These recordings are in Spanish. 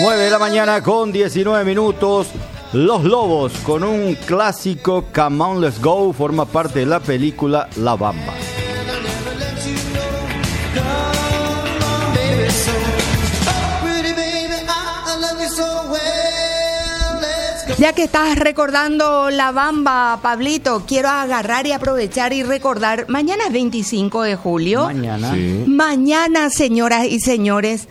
9 de la mañana con 19 minutos. Los Lobos con un clásico, Come On Let's Go, forma parte de la película La Bamba. Ya que estás recordando La Bamba, Pablito, quiero agarrar y aprovechar y recordar, mañana es 25 de julio. Mañana. Sí. Mañana, señoras y señores,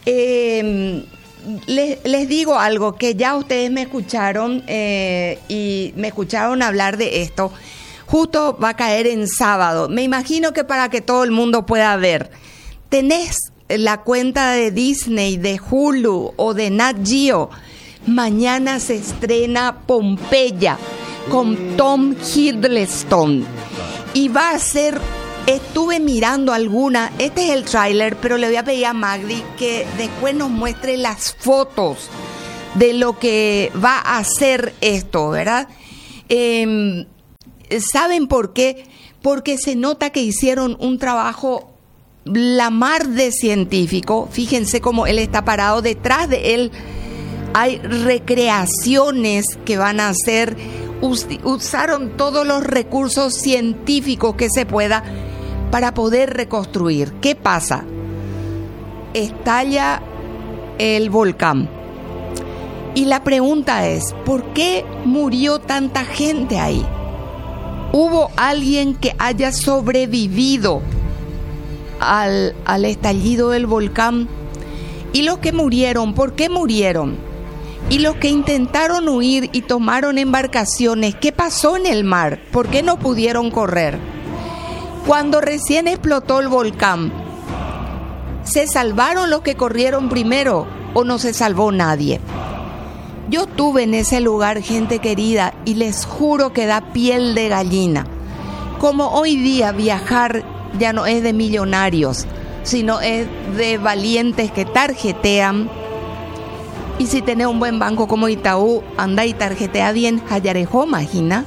les digo algo, que ya ustedes me escucharon y me escucharon hablar de esto. Justo va a caer en sábado. Me imagino que para que todo el mundo pueda ver. ¿Tenés la cuenta de Disney, de Hulu o de Nat Geo? Mañana se estrena Pompeya con Tom Hiddleston. Y va a ser, estuve mirando alguna, este es el tráiler, pero le voy a pedir a Magdi que después nos muestre las fotos de lo que va a hacer esto, ¿verdad? ¿Saben por qué? Porque se nota que hicieron un trabajo la mar de científico. Fíjense cómo él está parado, detrás de él hay recreaciones que van a hacer, usaron todos los recursos científicos que se pueda para poder reconstruir. ¿Qué pasa? Estalla el volcán. Y la pregunta es, ¿por qué murió tanta gente ahí? ¿Hubo alguien que haya sobrevivido al estallido del volcán? Y los que murieron, ¿por qué murieron? Y los que intentaron huir y tomaron embarcaciones, ¿qué pasó en el mar? ¿Por qué no pudieron correr? Cuando recién explotó el volcán, ¿se salvaron los que corrieron primero o no se salvó nadie? Yo estuve en ese lugar, gente querida, y les juro que da piel de gallina. Como hoy día viajar ya no es de millonarios, sino es de valientes que tarjetean. Y si tenés un buen banco como Itaú, anda y tarjetea bien, Hayarejó, imagina.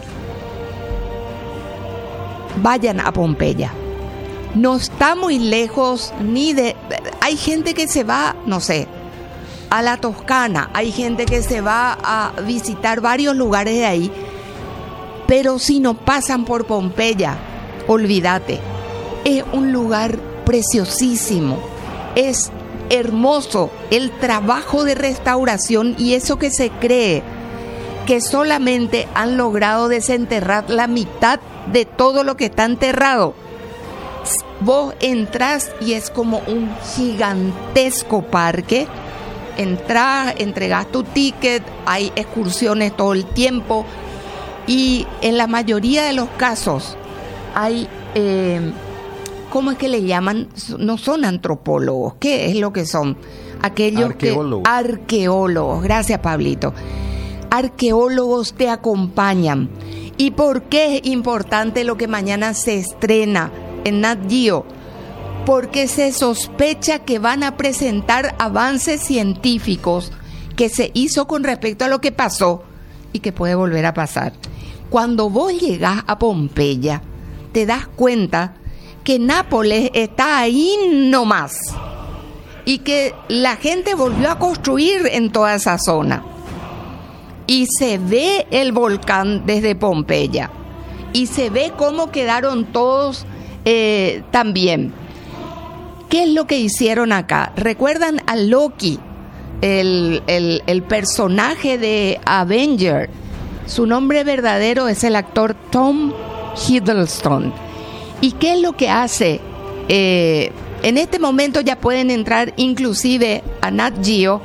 Vayan a Pompeya. No está muy lejos ni de... Hay gente que se va, no sé, a la Toscana. Hay gente que se va a visitar varios lugares de ahí. Pero si no pasan por Pompeya, olvídate. Es un lugar preciosísimo. Es hermoso el trabajo de restauración, y eso que se cree que solamente han logrado desenterrar la mitad de todo lo que está enterrado. Vos entrás y es como un gigantesco parque. Entrás, entregás tu ticket, hay excursiones todo el tiempo, y en la mayoría de los casos hay... ¿cómo es que le llaman? No son antropólogos. ¿Qué es lo que son? Aquellos arqueólogos. Gracias, Pablito. Arqueólogos te acompañan. ¿Y por qué es importante lo que mañana se estrena en Nat Geo? Porque se sospecha que van a presentar avances científicos que se hizo con respecto a lo que pasó y que puede volver a pasar. Cuando vos llegás a Pompeya, te das cuenta que Nápoles está ahí nomás y que la gente volvió a construir en toda esa zona, y se ve el volcán desde Pompeya y se ve cómo quedaron todos también. ¿Qué es lo que hicieron acá? ¿Recuerdan a Loki, el personaje de Avenger? Su nombre verdadero es el actor Tom Hiddleston. ¿Y qué es lo que hace? En este momento ya pueden entrar inclusive a Nat Geo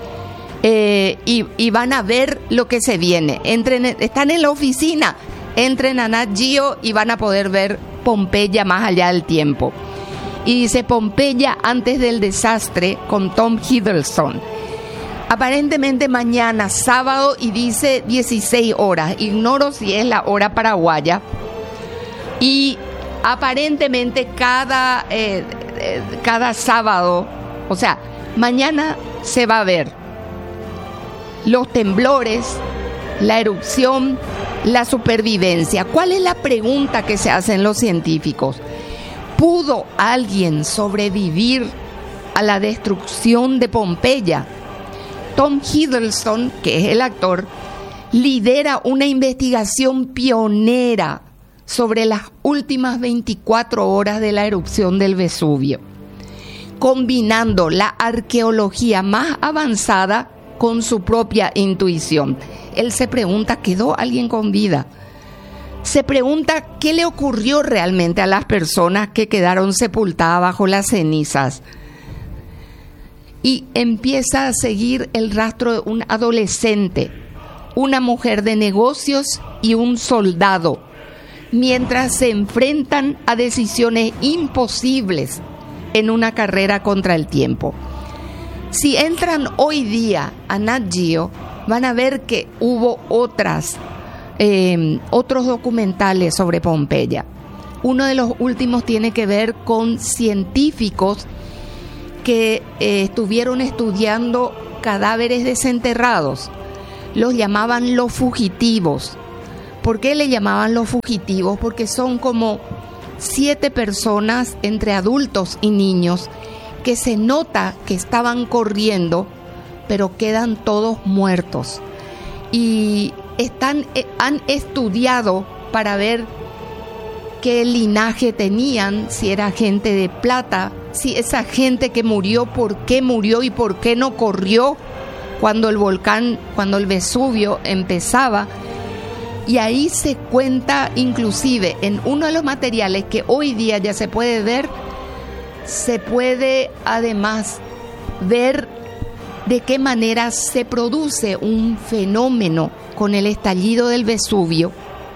y van a ver lo que se viene. Están en la oficina, entren a Nat Geo y van a poder ver Pompeya más allá del tiempo. Y dice Pompeya antes del desastre con Tom Hiddleston. Aparentemente mañana, sábado, y dice 16 horas. Ignoro si es la hora paraguaya. Y aparentemente cada sábado, o sea, mañana se va a ver los temblores, la erupción, la supervivencia. ¿Cuál es la pregunta que se hacen los científicos? ¿Pudo alguien sobrevivir a la destrucción de Pompeya? Tom Hiddleston, que es el actor, lidera una investigación pionera sobre las últimas 24 horas de la erupción del Vesubio, combinando la arqueología más avanzada con su propia intuición. Él se pregunta, ¿quedó alguien con vida? Se pregunta qué le ocurrió realmente a las personas que quedaron sepultadas bajo las cenizas. Y empieza a seguir el rastro de un adolescente, una mujer de negocios y un soldado, mientras se enfrentan a decisiones imposibles en una carrera contra el tiempo. Si entran hoy día a Nat Geo, van a ver que hubo otros documentales sobre Pompeya. Uno de los últimos tiene que ver con científicos que estuvieron estudiando cadáveres desenterrados. Los llamaban los fugitivos. ¿Por qué le llamaban los fugitivos? Porque son como 7 personas entre adultos y niños que se nota que estaban corriendo, pero quedan todos muertos. Y han estudiado para ver qué linaje tenían, si era gente de plata, si esa gente que murió, por qué murió y por qué no corrió cuando el Vesubio empezaba. Y ahí se cuenta, inclusive en uno de los materiales que hoy día ya se puede ver, se puede además ver de qué manera se produce un fenómeno con el estallido del Vesubio,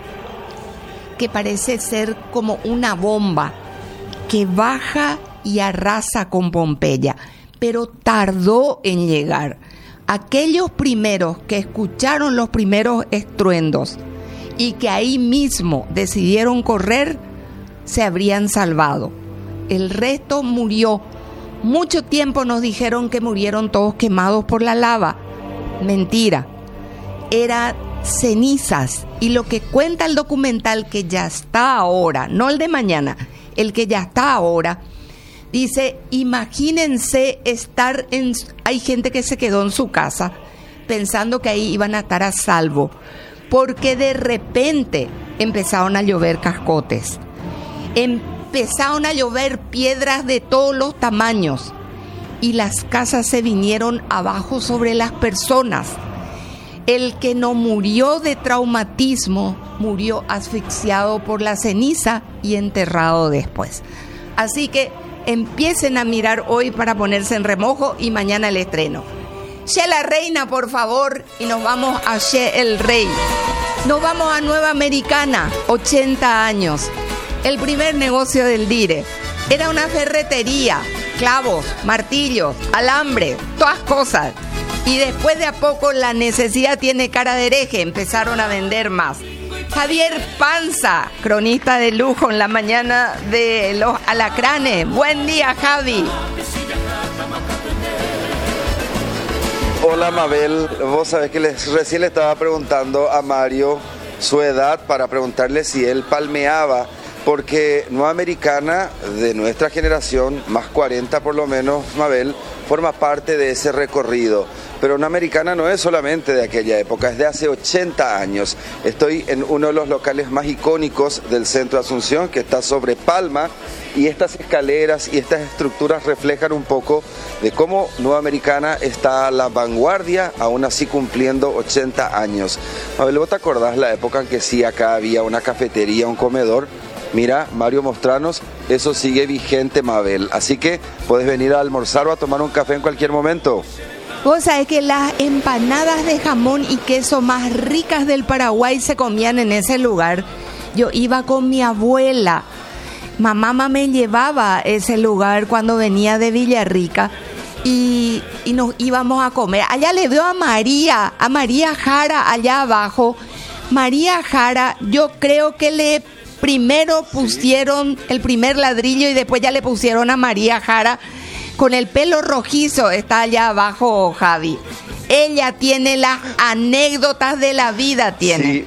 que parece ser como una bomba que baja y arrasa con Pompeya, pero tardó en llegar. Aquellos primeros que escucharon los primeros estruendos y que ahí mismo decidieron correr, se habrían salvado. El resto murió. Mucho tiempo nos dijeron que murieron todos quemados por la lava. Mentira. Era cenizas. Y lo que cuenta el documental, que ya está ahora, no el de mañana, el que ya está ahora, dice, imagínense hay gente que se quedó en su casa pensando que ahí iban a estar a salvo, porque de repente empezaron a llover cascotes, empezaron a llover piedras de todos los tamaños y las casas se vinieron abajo sobre las personas. El que no murió de traumatismo murió asfixiado por la ceniza y enterrado después. Así que empiecen a mirar hoy para ponerse en remojo y mañana el estreno. She la Reina, por favor, y nos vamos a She el Rey. Nos vamos a Nueva Americana, 80 años. El primer negocio del Dire. Era una ferretería, clavos, martillos, alambre, todas cosas. Y después de a poco la necesidad tiene cara de hereje, empezaron a vender más. Javier Panza, cronista de lujo en la mañana de los alacranes. Buen día, Javi. Hola, Mabel. Vos sabés que recién le estaba preguntando a Mario su edad para preguntarle si él palmeaba, porque Nueva Americana de nuestra generación, más 40 por lo menos, Mabel, forma parte de ese recorrido. Pero Una Americana no es solamente de aquella época, es de hace 80 años. Estoy en uno de los locales más icónicos del centro de Asunción, que está sobre Palma, y estas escaleras y estas estructuras reflejan un poco de cómo Nueva Americana está a la vanguardia, aún así cumpliendo 80 años. Mabel, ¿vos te acordás la época en que sí acá había una cafetería, un comedor? Mira, Mario, mostranos, eso sigue vigente, Mabel. Así que puedes venir a almorzar o a tomar un café en cualquier momento. Vos sabés que las empanadas de jamón y queso más ricas del Paraguay se comían en ese lugar. Yo iba con mi abuela. Mamá me llevaba a ese lugar cuando venía de Villarrica y nos íbamos a comer. Allá le veo a María Jara allá abajo. María Jara, yo creo que primero pusieron el primer ladrillo y después ya le pusieron a María Jara. Con el pelo rojizo, está allá abajo, Javi. Ella tiene las anécdotas de la vida, tiene.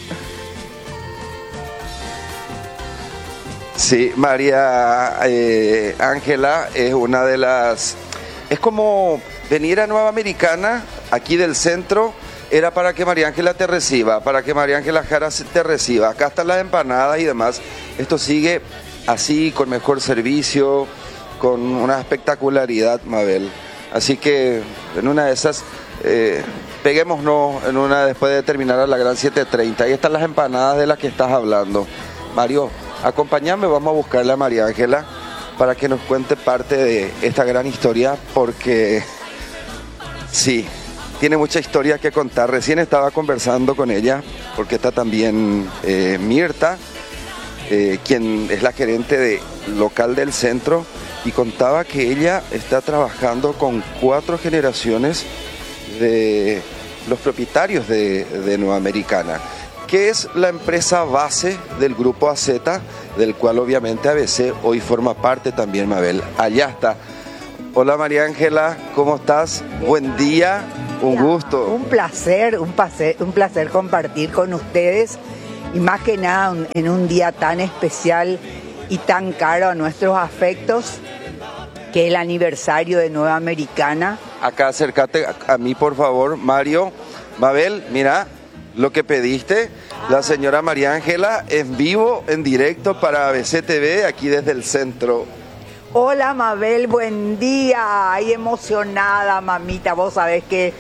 Sí, María Ángela es una de las... Es como venir a Nueva Americana aquí del centro era para que María Ángela te reciba, para que María Ángela Jara te reciba. Acá están las empanadas y demás. Esto sigue así, con mejor servicio, con una espectacularidad, Mabel. Así que en una de esas, peguémonos en una después de terminar a la gran 7:30. Ahí están las empanadas de las que estás hablando. Mario, acompáñame, vamos a buscarle a María Ángela para que nos cuente parte de esta gran historia, porque sí, tiene mucha historia que contar. Recién estaba conversando con ella, porque está también Mirta, quien es la gerente de local del centro, y contaba que ella está trabajando con 4 generaciones de los propietarios de Nueva Americana, que es la empresa base del grupo AZ, del cual obviamente ABC hoy forma parte también, Mabel. Allá está. Hola María Ángela, ¿cómo estás? Buen día, un gusto. Un placer compartir con ustedes, y más que nada en un día tan especial y tan caro a nuestros afectos, que es el aniversario de Nueva Americana. Acá acércate a mí, por favor, Mario. Mabel, mira lo que pediste, la señora María Ángela en vivo, en directo para ABC TV, aquí desde el centro. Hola Mabel, buen día. Ay, emocionada, mamita. Vos sabés que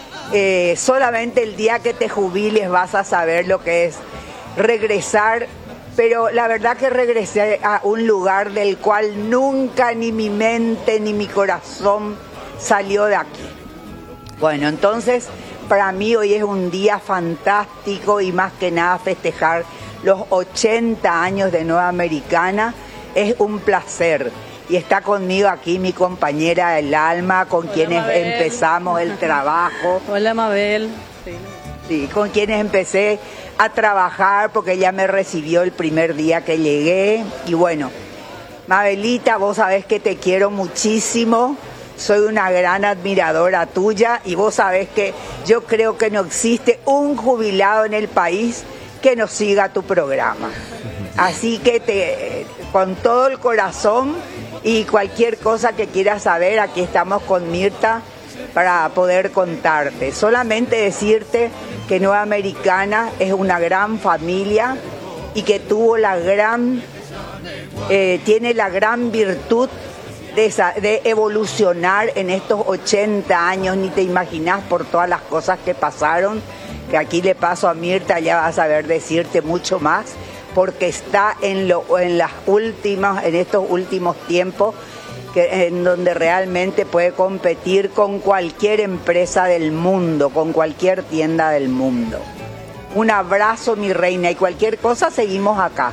solamente el día que te jubiles vas a saber lo que es regresar. Pero la verdad que regresé a un lugar del cual nunca ni mi mente ni mi corazón salió de aquí. Bueno, entonces para mí hoy es un día fantástico, y más que nada festejar los 80 años de Nueva Americana es un placer. Y está conmigo aquí mi compañera del alma, con quienes empezamos el trabajo. Hola Mabel. Sí, con quienes empecé a trabajar, porque ella me recibió el primer día que llegué. Y bueno, Mabelita, vos sabés que te quiero muchísimo, soy una gran admiradora tuya, y vos sabés que yo creo que no existe un jubilado en el país que no siga tu programa. Así que con todo el corazón, y cualquier cosa que quieras saber, aquí estamos con Mirta para poder contarte. Solamente decirte que Nueva Americana es una gran familia, y que tiene la gran virtud de evolucionar en estos 80 años. Ni te imaginas por todas las cosas que pasaron, que aquí le paso a Mirta, ya va a saber decirte mucho más, porque está en estos últimos tiempos en donde realmente puede competir con cualquier empresa del mundo, con cualquier tienda del mundo. Un abrazo, mi reina, y cualquier cosa seguimos acá.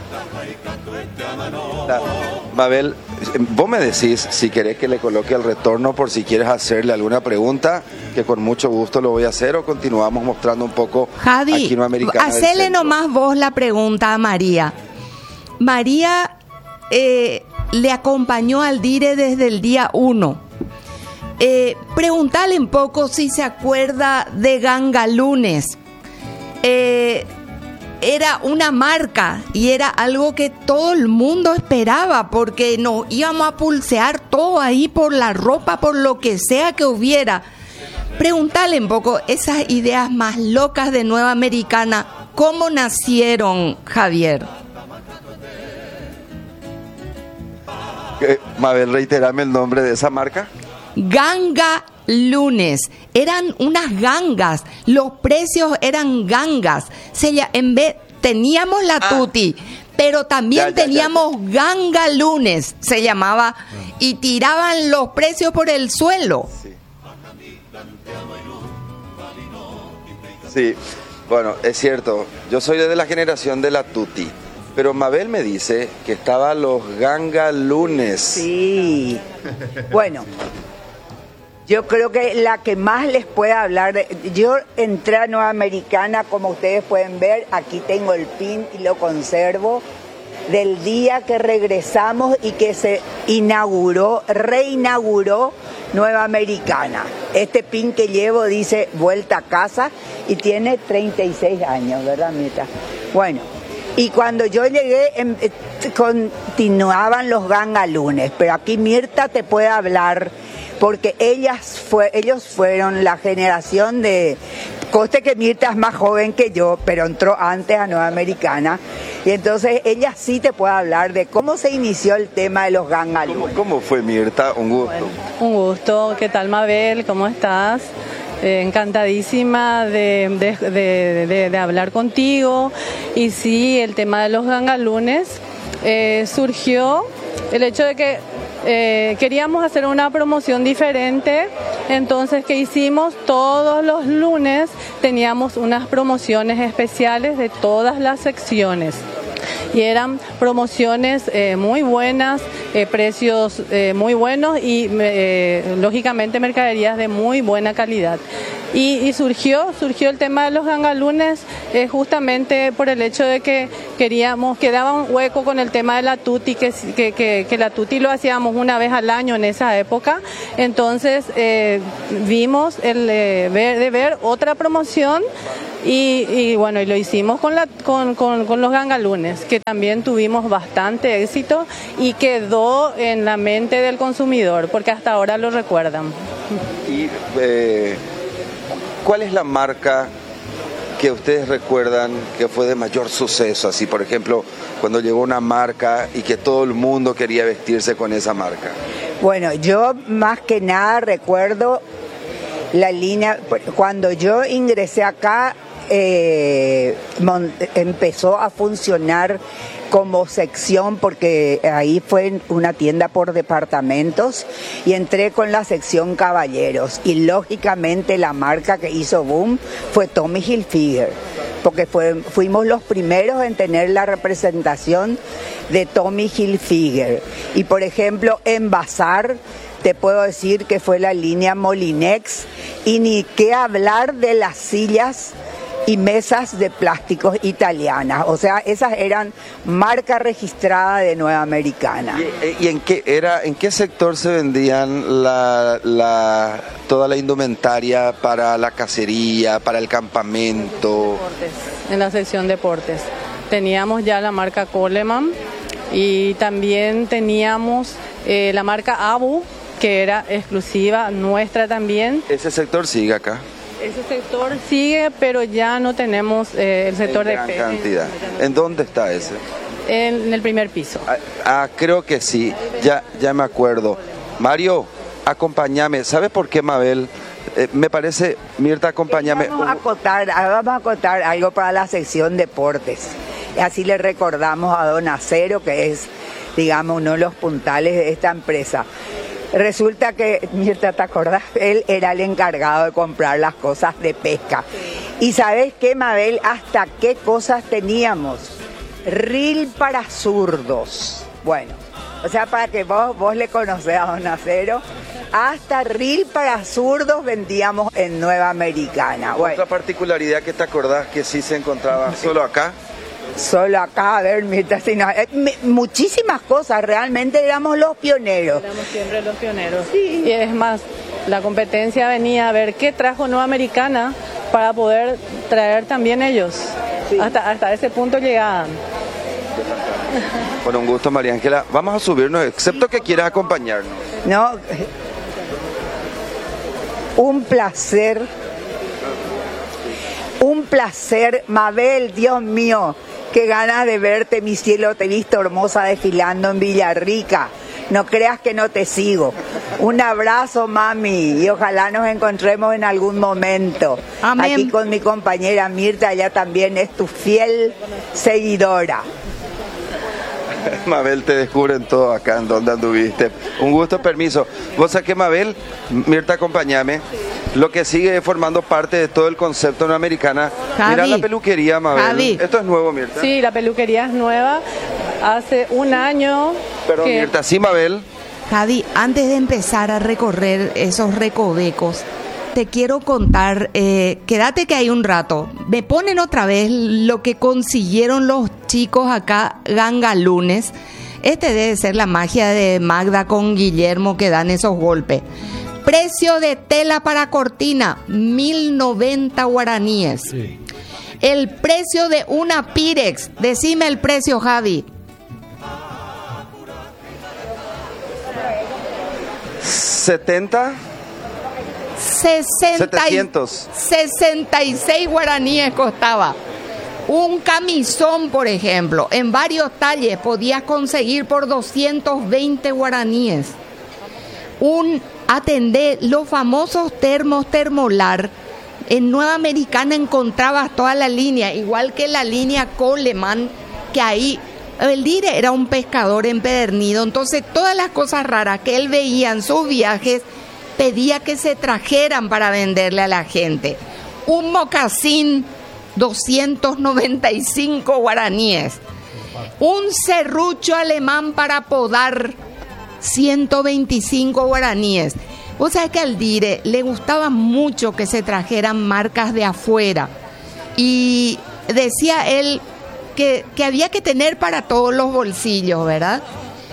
Mabel, vos me decís si querés que le coloque el retorno, por si quieres hacerle alguna pregunta, que con mucho gusto lo voy a hacer, o continuamos mostrando un poco Javi, aquí Nueva Americana. Hacele nomás vos la pregunta a María. María le acompañó al Dire desde el día 1. Preguntale un poco si se acuerda de Ganga Lunes. Era una marca y era algo que todo el mundo esperaba, porque nos íbamos a pulsear todo ahí por la ropa, por lo que sea que hubiera. Preguntale un poco esas ideas más locas de Nueva Americana, ¿cómo nacieron, Javier? Mabel, reiterame el nombre de esa marca. Ganga Lunes. Eran unas gangas, los precios eran gangas. Teníamos la Tutti, pero también teníamos Ganga Lunes, se llamaba, y tiraban los precios por el suelo. Sí, bueno, es cierto, yo soy de la generación de la Tutti, pero Mabel me dice que estaban los Ganga Lunes. Sí, bueno, yo creo que la que más les puede hablar yo entré a Nueva Americana, como ustedes pueden ver, aquí tengo el pin y lo conservo, del día que regresamos y que se reinauguró Nueva Americana. Este pin que llevo dice vuelta a casa, y tiene 36 años, ¿verdad, Mirta? Bueno, y cuando yo llegué continuaban los Ganga Lunes, pero aquí Mirta te puede hablar, porque ellos fueron la generación de... Coste que Mirta es más joven que yo, pero entró antes a Nueva Americana. Y entonces ella sí te puede hablar de cómo se inició el tema de los gangalunes. ¿Cómo fue, Mirta? Un gusto. Bueno, un gusto. ¿Qué tal, Mabel? ¿Cómo estás? Encantadísima de hablar contigo. Y sí, el tema de los gangalunes surgió el hecho de que queríamos hacer una promoción diferente, entonces ¿qué hicimos? Todos los lunes teníamos unas promociones especiales de todas las secciones. Y eran promociones muy buenas, precios muy buenos y lógicamente mercaderías de muy buena calidad. Y surgió el tema de los gangalunes justamente por el hecho de que queríamos, quedaba un hueco con el tema de la tuti, que la tuti lo hacíamos una vez al año en esa época. Entonces vimos de ver otra promoción y bueno, y lo hicimos con los gangalunes, que también tuvimos bastante éxito y quedó en la mente del consumidor, porque hasta ahora lo recuerdan. Y ¿cuál es la marca que ustedes recuerdan que fue de mayor suceso? Así, por ejemplo, cuando llegó una marca y que todo el mundo quería vestirse con esa marca. Bueno, yo más que nada recuerdo la línea, cuando yo ingresé acá, empezó a funcionar como sección, porque ahí fue una tienda por departamentos y entré con la sección caballeros y lógicamente la marca que hizo boom fue Tommy Hilfiger, porque fuimos los primeros en tener la representación de Tommy Hilfiger. Y por ejemplo en Bazar te puedo decir que fue la línea Molinex, y ni qué hablar de las sillas y mesas de plásticos italianas, o sea, esas eran marca registrada de Nueva Americana. ¿Y en qué sector se vendían toda la indumentaria para la cacería, para el campamento? En la sección deportes. Teníamos ya la marca Coleman y también teníamos la marca Abu, que era exclusiva nuestra también. ¿Ese sector sigue acá? Ese sector sigue, pero ya no tenemos el sector de gran cantidad. ¿En dónde está ese? En el primer piso. Creo que sí, ya me acuerdo. Mario, acompáñame. ¿Sabes por qué, Mabel? Me parece, Mirta, acompáñame. Vamos a acotar algo para la sección deportes. Así le recordamos a don Acero, que es, digamos, uno de los puntales de esta empresa. Resulta que, Mirta, ¿te acordás? Él era el encargado de comprar las cosas de pesca. Y ¿sabés qué, Mabel? ¿Hasta qué cosas teníamos? Reel para zurdos. Bueno, o sea, para que vos le conocés a don Acero, hasta reel para zurdos vendíamos en Nueva Americana. Bueno. Otra particularidad que te acordás que sí se encontraba solo acá. Solo acá, a ver, Mirta, si no, muchísimas cosas, realmente éramos los pioneros. Éramos siempre los pioneros. Sí. Y es más, la competencia venía a ver qué trajo Nueva Americana para poder traer también ellos. Sí. Hasta ese punto llegaban. Con un gusto, María Ángela. Vamos a subirnos, excepto que quieras acompañarnos. No, un placer. Un placer, Mabel, Dios mío. Qué ganas de verte, mi cielo, te he visto hermosa desfilando en Villarrica. No creas que no te sigo. Un abrazo, mami, y ojalá nos encontremos en algún momento. Amén. Aquí con mi compañera Mirta, ella también es tu fiel seguidora. Mabel, te descubren todo acá en donde anduviste. Un gusto, permiso. Vos sabés que, Mabel, Mirta, acompáñame. Lo que sigue formando parte de todo el concepto Nueva Americana. Mira la peluquería, Mabel. Javi. Esto es nuevo, Mirta. Sí, la peluquería es nueva. Hace un año. Perdón, Mirta, sí, Mabel. Javi, antes de empezar a recorrer esos recovecos, te quiero contar, quédate que hay un rato. Me ponen otra vez lo que consiguieron los chicos acá, gangalunes. Este debe ser la magia de Magda con Guillermo que dan esos golpes. Precio de tela para cortina, 1.090 guaraníes. Sí. El precio de una Pirex, decime el precio, Javi. 70, 700. 66 guaraníes costaba. Un camisón, por ejemplo, en varios talles podías conseguir por 220 guaraníes. Atendé los famosos termos Termolar. En Nueva Americana encontrabas toda la línea, igual que la línea Coleman, que ahí el Dire era un pescador empedernido, entonces todas las cosas raras que él veía en sus viajes pedía que se trajeran para venderle a la gente. Un mocasín, 295 guaraníes. Un serrucho alemán para podar, 125 guaraníes. O sea que al Dire le gustaba mucho que se trajeran marcas de afuera. Y decía él que había que tener para todos los bolsillos, ¿verdad?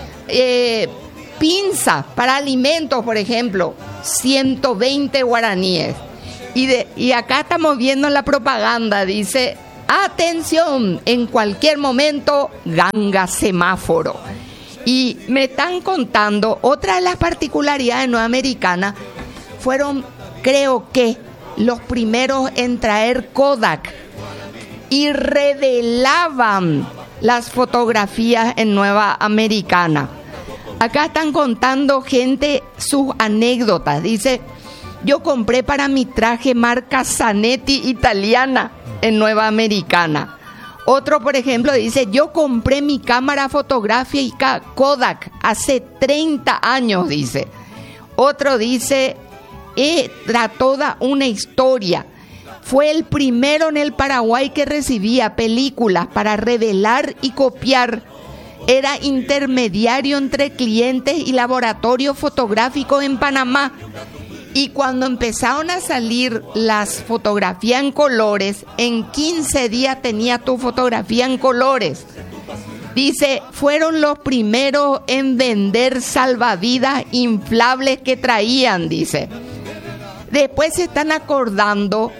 Pinza para alimentos, por ejemplo, 120 guaraníes. Y acá estamos viendo la propaganda, dice, atención, en cualquier momento, ganga semáforo. Y me están contando, otra de las particularidades de Nueva Americana fueron, creo que, los primeros en traer Kodak y revelaban las fotografías en Nueva Americana. Acá están contando gente sus anécdotas. Dice, yo compré para mi traje marca Zanetti italiana en Nueva Americana. Otro, por ejemplo, dice, yo compré mi cámara fotográfica Kodak hace 30 años, dice. Otro dice, era toda una historia. Fue el primero en el Paraguay que recibía películas para revelar y copiar. Era intermediario entre clientes y laboratorios fotográficos en Panamá. Y cuando empezaron a salir las fotografías en colores, en 15 días tenía tu fotografía en colores. Dice, fueron los primeros en vender salvavidas inflables que traían, dice. Después se están acordando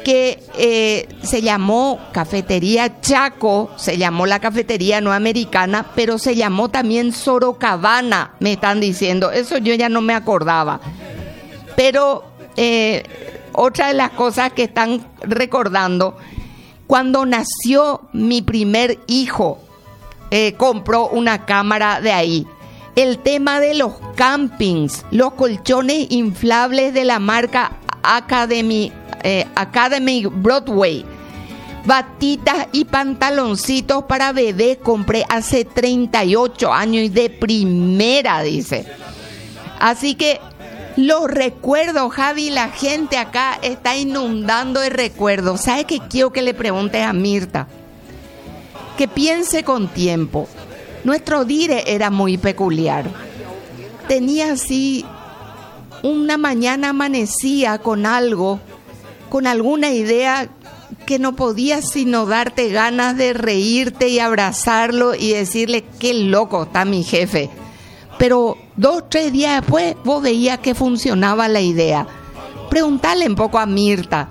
que se llamó Cafetería Chaco, se llamó la Cafetería Nueva Americana, pero se llamó también Sorocabana, me están diciendo. Eso yo ya no me acordaba. Pero otra de las cosas que están recordando, cuando nació mi primer hijo, compró una cámara de ahí. El tema de los campings, los colchones inflables de la marca Academy Broadway, batitas y pantaloncitos para bebés compré hace 38 años y de primera, dice. Así que los recuerdos, Javi, la gente acá está inundando de recuerdos. ¿Sabe qué quiero que le preguntes a Mirta? Que piense con tiempo. Nuestro Dire era muy peculiar. Tenía así, una mañana amanecía con algo, con alguna idea que no podía sino darte ganas de reírte y abrazarlo y decirle, qué loco está mi jefe. Pero 2 o 3 días después vos veías que funcionaba la idea. Preguntale un poco a Mirta,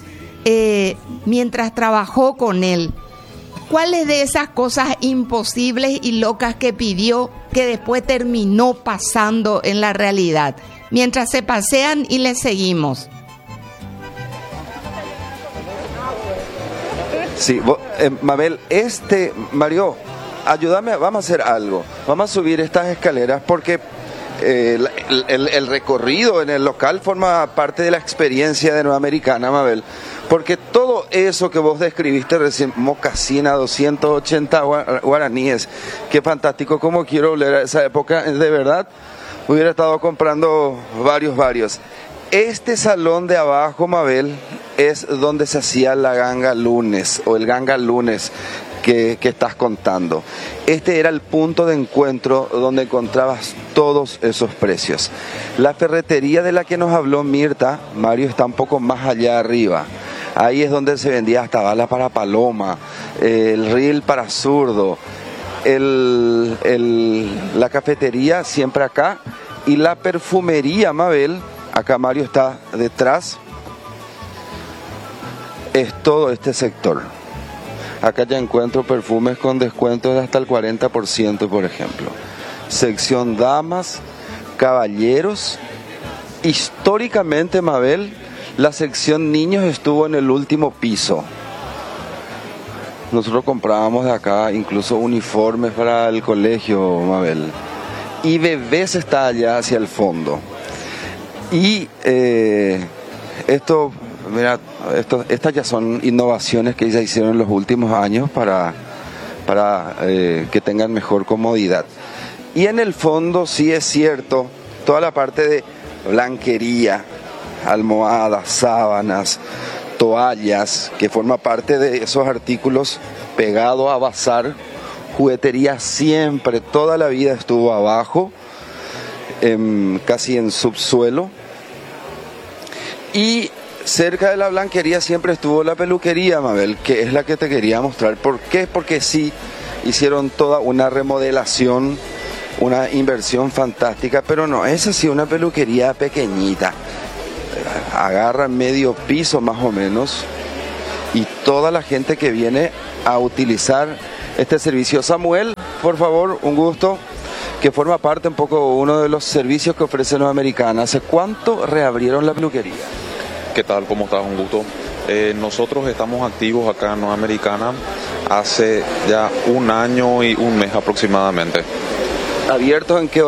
mientras trabajó con él, ¿cuáles de esas cosas imposibles y locas que pidió que después terminó pasando en la realidad? Mientras se pasean y le seguimos. Sí, Mabel, Mario, ayúdame, vamos a hacer algo. Vamos a subir estas escaleras porque el recorrido en el local forma parte de la experiencia de Nueva Americana, Mabel. Porque todo eso que vos describiste recién, mocasina, 280 guaraníes, qué fantástico, cómo quiero volver a esa época, de verdad, hubiera estado comprando varios. Este salón de abajo, Mabel, es donde se hacía la ganga lunes, o el ganga lunes que estás contando. Este era el punto de encuentro donde encontrabas todos esos precios. La ferretería de la que nos habló Mirta, Mario, está un poco más allá arriba. Ahí es donde se vendía hasta bala para paloma, el reel para zurdo, la cafetería siempre acá, y la perfumería, Mabel, acá Mario está detrás, es todo este sector. Acá ya encuentro perfumes con descuentos de hasta el 40%, por ejemplo. Sección damas, caballeros. Históricamente, Mabel, la sección niños estuvo en el último piso. Nosotros comprábamos de acá incluso uniformes para el colegio, Mabel. Y bebés está allá hacia el fondo. Y estas ya son innovaciones que ya hicieron en los últimos años para que tengan mejor comodidad. Y en el fondo sí es cierto, toda la parte de blanquería, almohadas, sábanas, toallas, que forma parte de esos artículos pegados a bazar. Juguetería siempre, toda la vida estuvo abajo, casi en subsuelo. Y cerca de la blanquería siempre estuvo la peluquería, Mabel, que es la que te quería mostrar. ¿Por qué? Porque sí, hicieron toda una remodelación, una inversión fantástica, pero no, es así una peluquería pequeñita. Agarra medio piso más o menos, y toda la gente que viene a utilizar este servicio. Samuel, por favor, un gusto, que forma parte un poco uno de los servicios que ofrece Nueva Americana. ¿Hace cuánto reabrieron la peluquería? ¿Qué tal? ¿Cómo estás? Un gusto. Nosotros estamos activos acá en Nueva Americana hace ya 1 año y 1 mes aproximadamente. ¿Abiertos en qué